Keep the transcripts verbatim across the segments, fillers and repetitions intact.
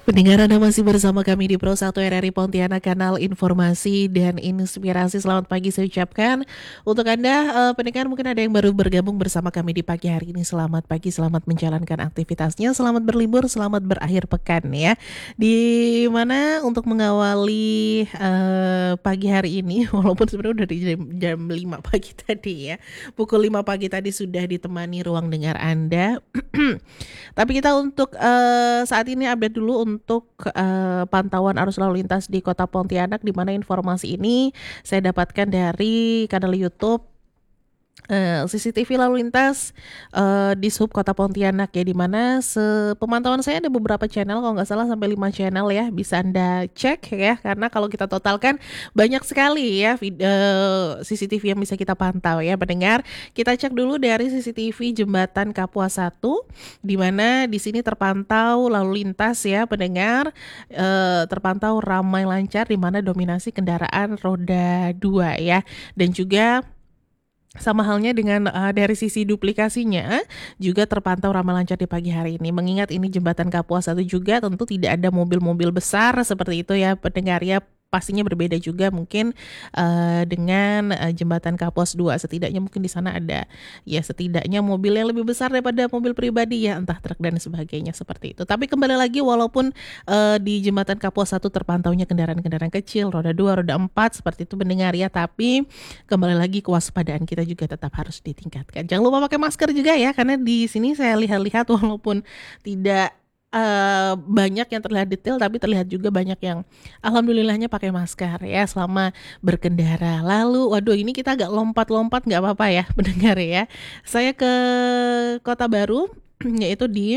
Pendengar Anda masih bersama kami di Pro satu R R I Pontianak, kanal informasi dan inspirasi. Selamat pagi saya ucapkan untuk Anda eh, pendengar, mungkin ada yang baru bergabung bersama kami di pagi hari ini. Selamat pagi, selamat menjalankan aktivitasnya, selamat berlibur, selamat berakhir pekan ya. Di mana untuk mengawali eh, pagi hari ini, walaupun sebenarnya udah di jam, jam lima pagi tadi ya. Pukul lima pagi tadi sudah ditemani ruang dengar Anda. Tapi kita untuk eh, saat ini update dulu untuk eh, pantauan arus lalu lintas di Kota Pontianak, di mana informasi ini saya dapatkan dari kanal YouTube eh, C C T V lalu lintas eh, di Sub Kota Pontianak ya, di mana sepemantauan saya ada beberapa channel, kalau nggak salah sampai lima channel ya, bisa Anda cek ya, karena kalau kita totalkan banyak sekali ya vid- eh, C C T V yang bisa kita pantau ya pendengar. Kita cek dulu dari C C T V Jembatan Kapuas satu, di mana di sini terpantau lalu lintas ya pendengar, eh, terpantau ramai lancar, di mana dominasi kendaraan roda dua ya, dan juga sama halnya dengan uh, dari sisi duplikasinya juga terpantau ramai lancar di pagi hari ini. Mengingat ini jembatan Kapuas satu juga, tentu tidak ada mobil-mobil besar seperti itu ya pendengar ya. Pastinya berbeda juga mungkin uh, dengan uh, jembatan Kapuas dua. Setidaknya mungkin di sana ada ya setidaknya mobil yang lebih besar daripada mobil pribadi ya, entah truk dan sebagainya seperti itu. Tapi kembali lagi, walaupun uh, di jembatan Kapuas satu terpantaunya kendaraan-kendaraan kecil, roda dua, roda empat seperti itu pendengar ya, tapi kembali lagi kewaspadaan kita juga tetap harus ditingkatkan. Jangan lupa pakai masker juga ya, karena di sini saya lihat-lihat walaupun tidak eh, banyak yang terlihat detail, tapi terlihat juga banyak yang alhamdulillahnya pakai masker ya selama berkendara. Lalu, waduh ini kita agak lompat-lompat, nggak apa-apa ya pendengar ya. Saya ke Kota Baru, yaitu di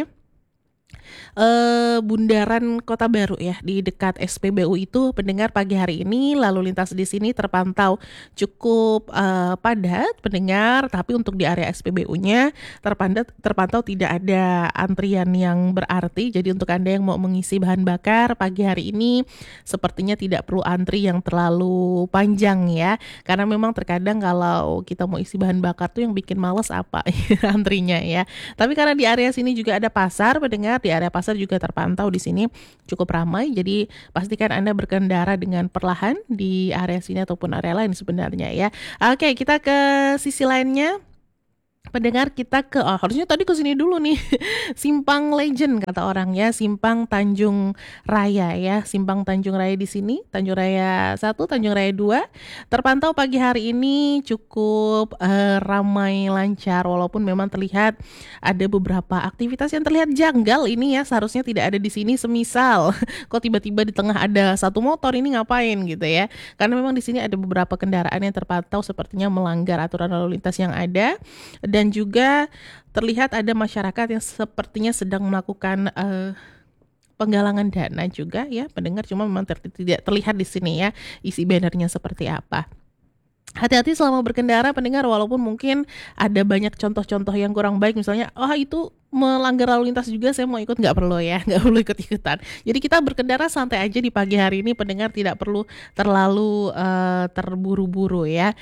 eh, Bundaran Kota Baru ya, di dekat S P B U itu pendengar. Pagi hari ini lalu lintas di sini terpantau cukup eh, padat pendengar, tapi untuk di area S P B U-nya terpantau terpantau tidak ada antrian yang berarti. Jadi untuk Anda yang mau mengisi bahan bakar pagi hari ini sepertinya tidak perlu antri yang terlalu panjang ya, karena memang terkadang kalau kita mau isi bahan bakar tuh yang bikin males apa antrinya ya. Tapi karena di area sini juga ada pasar pendengar, di area pasar juga terpantau di sini cukup ramai. Jadi pastikan Anda berkendara dengan perlahan di area sini ataupun area lain sebenarnya ya. Oke, kita ke sisi lainnya. Pendengar, kita ke oh, harusnya tadi ke sini dulu nih. Simpang Legend kata orang ya, Simpang Tanjung Raya ya. Simpang Tanjung Raya di sini, Tanjung Raya satu, Tanjung Raya dua terpantau pagi hari ini cukup eh, ramai lancar, walaupun memang terlihat ada beberapa aktivitas yang terlihat janggal ini ya, seharusnya tidak ada di sini. Semisal kok tiba-tiba di tengah ada satu motor, ini ngapain gitu ya. Karena memang di sini ada beberapa kendaraan yang terpantau sepertinya melanggar aturan lalu lintas yang ada, dan juga terlihat ada masyarakat yang sepertinya sedang melakukan uh, penggalangan dana juga ya pendengar. Cuma memang ter- tidak terlihat di sini ya isi bannernya seperti apa. Hati-hati selama berkendara pendengar, walaupun mungkin ada banyak contoh-contoh yang kurang baik, misalnya oh itu melanggar lalu lintas juga, saya mau ikut, nggak perlu ya, nggak perlu ikut-ikutan. Jadi kita berkendara santai aja di pagi hari ini pendengar, tidak perlu terlalu uh, terburu-buru ya.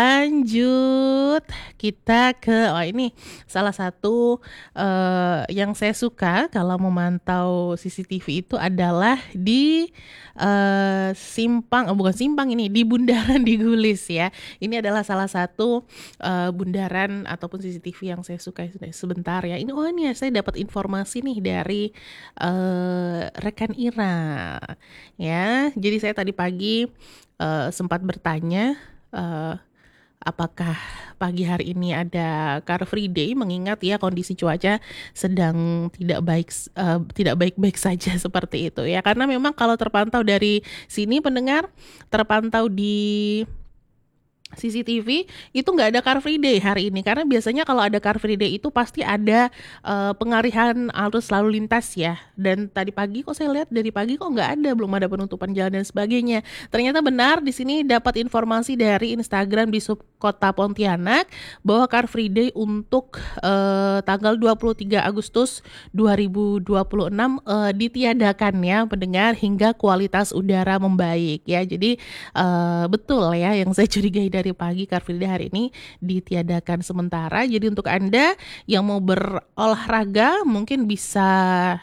Lanjut kita ke oh ini salah satu uh, yang saya suka kalau memantau C C T V itu adalah di uh, simpang, oh bukan simpang ini, di Bundaran di Gulis ya. Ini adalah salah satu uh, bundaran ataupun C C T V yang saya suka sebentar ya. Ini oh ini ya, saya dapat informasi nih dari uh, rekan Ira ya. Jadi saya tadi pagi uh, sempat bertanya uh, apakah pagi hari ini ada Car Free Day, mengingat ya kondisi cuaca sedang tidak baik uh, tidak baik-baik saja seperti itu ya. Karena memang kalau terpantau dari sini pendengar, terpantau di C C T V itu nggak ada Car Free Day hari ini, karena biasanya kalau ada Car Free Day itu pasti ada uh, pengalihan arus lalu lintas ya. Dan tadi pagi kok saya lihat dari pagi kok nggak ada, belum ada penutupan jalan dan sebagainya. Ternyata benar, di sini dapat informasi dari Instagram di Sub Kota Pontianak bahwa Car Free Day untuk uh, tanggal dua puluh tiga Agustus dua ribu dua puluh enam uh, ditiadakan ya pendengar, hingga kualitas udara membaik ya. Jadi uh, betul ya yang saya curigai dari pagi, Car Free Day hari ini ditiadakan sementara. Jadi untuk Anda yang mau berolahraga mungkin bisa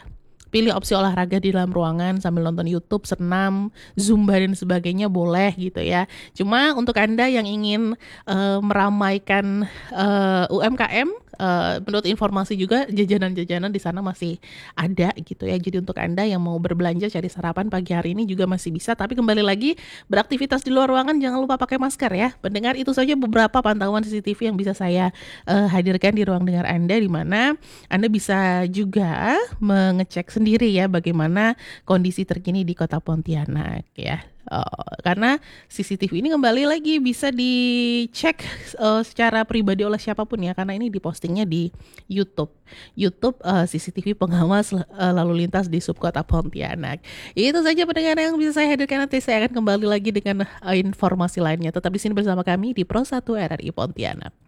pilih opsi olahraga di dalam ruangan sambil nonton YouTube, senam, zumba dan sebagainya boleh gitu ya. Cuma untuk Anda yang ingin uh, meramaikan uh, U M K M, uh, menurut informasi juga jajanan-jajanan di sana masih ada gitu ya. Jadi untuk Anda yang mau berbelanja cari sarapan pagi hari ini juga masih bisa. Tapi kembali lagi, beraktivitas di luar ruangan jangan lupa pakai masker ya. Pendengar, itu saja beberapa pantauan C C T V yang bisa saya uh, hadirkan di ruang dengar Anda, di mana Anda bisa juga mengecek sendiri ya bagaimana kondisi terkini di Kota Pontianak ya. Uh, karena C C T V ini kembali lagi bisa dicek uh, secara pribadi oleh siapapun ya, karena ini dipostingnya di YouTube. YouTube uh, C C T V pengawas uh, lalu lintas di Subkota Pontianak. Itu saja pendengar yang bisa saya hadirkan. Nanti saya akan kembali lagi dengan uh, informasi lainnya. Tetap di sini bersama kami di Pro satu R R I Pontianak.